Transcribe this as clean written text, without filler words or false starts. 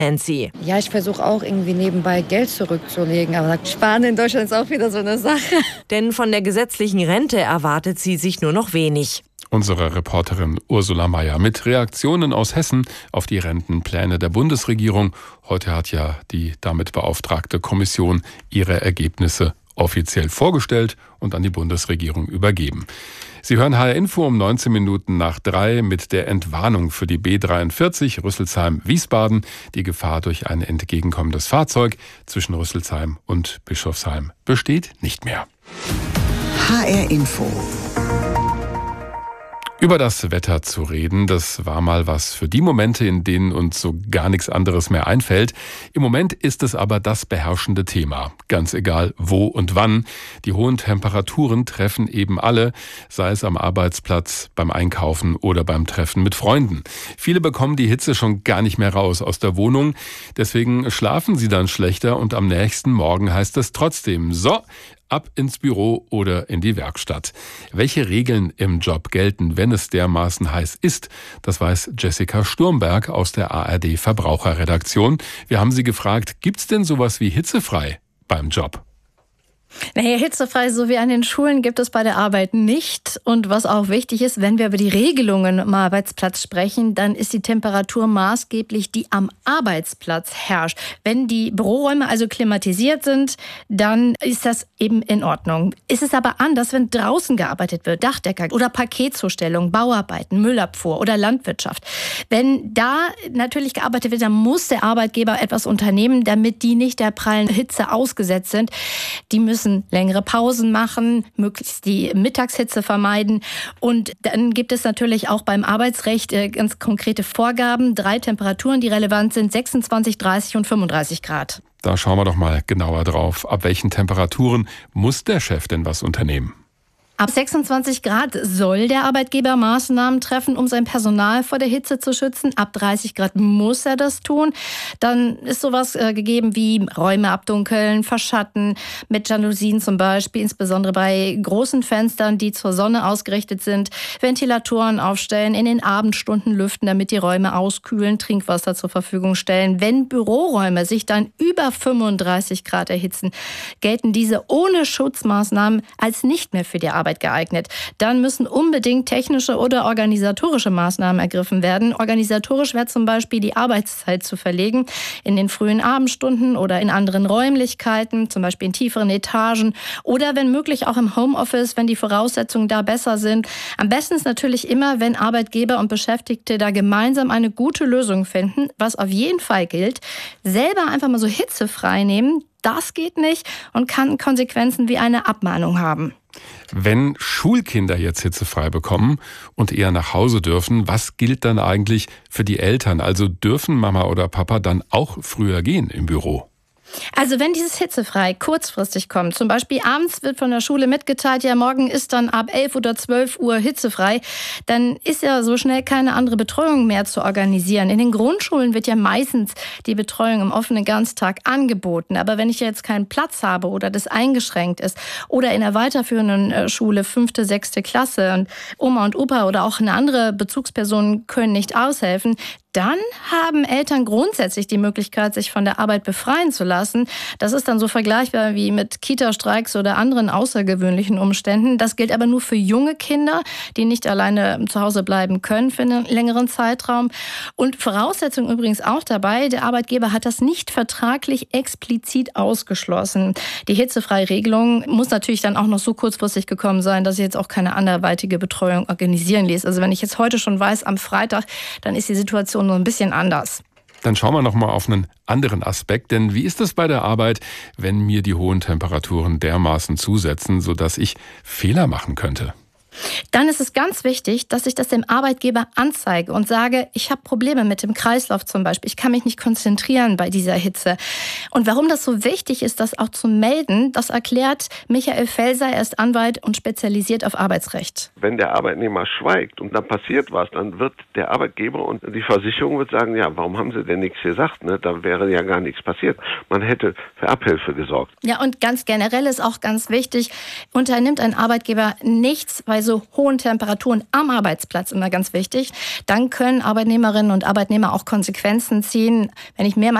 Nancy. Ja, ich versuche auch irgendwie nebenbei Geld zurückzulegen, aber Sparen in Deutschland ist auch wieder so eine Sache. Denn von der gesetzlichen Rente erwartet sie sich nur noch wenig. Unsere Reporterin Ursula Mayer mit Reaktionen aus Hessen auf die Rentenpläne der Bundesregierung. Heute hat ja die damit beauftragte Kommission ihre Ergebnisse offiziell vorgestellt und an die Bundesregierung übergeben. Sie hören HR Info um 19 Minuten nach 3 mit der Entwarnung für die B43 Rüsselsheim-Wiesbaden. Die Gefahr durch ein entgegenkommendes Fahrzeug zwischen Rüsselsheim und Bischofsheim besteht nicht mehr. HR Info. Über das Wetter zu reden, das war mal was für die Momente, in denen uns so gar nichts anderes mehr einfällt. Im Moment ist es aber das beherrschende Thema. Ganz egal wo und wann. Die hohen Temperaturen treffen eben alle, sei es am Arbeitsplatz, beim Einkaufen oder beim Treffen mit Freunden. Viele bekommen die Hitze schon gar nicht mehr raus aus der Wohnung. Deswegen schlafen sie dann schlechter und am nächsten Morgen heißt es trotzdem: So, ab ins Büro oder in die Werkstatt. Welche Regeln im Job gelten, wenn es dermaßen heiß ist? Das weiß Jessica Sturmberg aus der ARD Verbraucherredaktion. Wir haben sie gefragt, gibt's denn sowas wie hitzefrei beim Job? Naja, hitzefrei so wie an den Schulen gibt es bei der Arbeit nicht. Und was auch wichtig ist, wenn wir über die Regelungen am Arbeitsplatz sprechen, dann ist die Temperatur maßgeblich, die am Arbeitsplatz herrscht. Wenn die Büroräume also klimatisiert sind, dann ist das eben in Ordnung. Ist es aber anders, wenn draußen gearbeitet wird, Dachdecker oder Paketzustellung, Bauarbeiten, Müllabfuhr oder Landwirtschaft. Wenn da natürlich gearbeitet wird, dann muss der Arbeitgeber etwas unternehmen, damit die nicht der prallen Hitze ausgesetzt sind. Die müssen längere Pausen machen, möglichst die Mittagshitze vermeiden. Und dann gibt es natürlich auch beim Arbeitsrecht ganz konkrete Vorgaben. 3 Temperaturen, die relevant sind: 26, 30 und 35 Grad. Da schauen wir doch mal genauer drauf. Ab welchen Temperaturen muss der Chef denn was unternehmen? Ab 26 Grad soll der Arbeitgeber Maßnahmen treffen, um sein Personal vor der Hitze zu schützen. Ab 30 Grad muss er das tun. Dann ist sowas gegeben wie Räume abdunkeln, verschatten, mit Jalousien zum Beispiel, insbesondere bei großen Fenstern, die zur Sonne ausgerichtet sind, Ventilatoren aufstellen, in den Abendstunden lüften, damit die Räume auskühlen, Trinkwasser zur Verfügung stellen. Wenn Büroräume sich dann über 35 Grad erhitzen, gelten diese ohne Schutzmaßnahmen als nicht mehr für die Arbeit geeignet. Dann müssen unbedingt technische oder organisatorische Maßnahmen ergriffen werden. Organisatorisch wäre zum Beispiel die Arbeitszeit zu verlegen in den frühen Abendstunden oder in anderen Räumlichkeiten, zum Beispiel in tieferen Etagen oder wenn möglich auch im Homeoffice, wenn die Voraussetzungen da besser sind. Am besten ist natürlich immer, wenn Arbeitgeber und Beschäftigte da gemeinsam eine gute Lösung finden. Was auf jeden Fall gilt, selber einfach mal so hitzefrei nehmen, das geht nicht und kann Konsequenzen wie eine Abmahnung haben. Wenn Schulkinder jetzt hitzefrei bekommen und eher nach Hause dürfen, was gilt dann eigentlich für die Eltern? Also dürfen Mama oder Papa dann auch früher gehen im Büro? Also wenn dieses hitzefrei kurzfristig kommt, zum Beispiel abends wird von der Schule mitgeteilt, ja morgen ist dann ab 11 oder 12 Uhr hitzefrei, dann ist ja so schnell keine andere Betreuung mehr zu organisieren. In den Grundschulen wird ja meistens die Betreuung im offenen Ganztag angeboten. Aber wenn ich jetzt keinen Platz habe oder das eingeschränkt ist oder in der weiterführenden Schule 5., 6. Klasse und Oma und Opa oder auch eine andere Bezugsperson können nicht aushelfen, dann haben Eltern grundsätzlich die Möglichkeit, sich von der Arbeit befreien zu lassen. Das ist dann so vergleichbar wie mit Kita-Streiks oder anderen außergewöhnlichen Umständen. Das gilt aber nur für junge Kinder, die nicht alleine zu Hause bleiben können für einen längeren Zeitraum. Und Voraussetzung übrigens auch dabei, der Arbeitgeber hat das nicht vertraglich explizit ausgeschlossen. Die hitzefreie Regelung muss natürlich dann auch noch so kurzfristig gekommen sein, dass ich jetzt auch keine anderweitige Betreuung organisieren ließ. Also wenn ich jetzt heute schon weiß, am Freitag, dann ist die Situation nur ein bisschen anders. Dann schauen wir noch mal auf einen anderen Aspekt, denn wie ist es bei der Arbeit, wenn mir die hohen Temperaturen dermaßen zusetzen, sodass ich Fehler machen könnte? Dann ist es ganz wichtig, dass ich das dem Arbeitgeber anzeige und sage, ich habe Probleme mit dem Kreislauf zum Beispiel. Ich kann mich nicht konzentrieren bei dieser Hitze. Und warum das so wichtig ist, das auch zu melden, das erklärt Michael Felser. Er ist Anwalt und spezialisiert auf Arbeitsrecht. Wenn der Arbeitnehmer schweigt und dann passiert was, dann wird der Arbeitgeber und die Versicherung wird sagen, ja, warum haben Sie denn nichts gesagt? Ne? Da wäre ja gar nichts passiert. Man hätte für Abhilfe gesorgt. Ja, und ganz generell ist auch ganz wichtig, unternimmt ein Arbeitgeber nichts, weil bei so hohen Temperaturen am Arbeitsplatz immer ganz wichtig. Dann können Arbeitnehmerinnen und Arbeitnehmer auch Konsequenzen ziehen. Wenn ich mehrmals